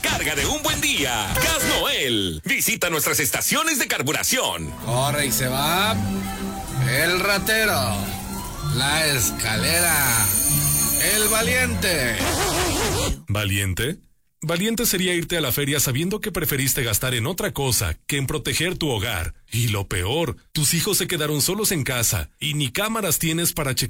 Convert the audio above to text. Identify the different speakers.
Speaker 1: Recarga de un buen día. Gas Noel. Visita nuestras estaciones de carburación.
Speaker 2: Corre y se va. El ratero. La escalera. El valiente.
Speaker 3: ¿Valiente? Valiente sería irte a la feria sabiendo que preferiste gastar en otra cosa que en proteger tu hogar. Y lo peor, tus hijos se quedaron solos en casa y ni cámaras tienes para checar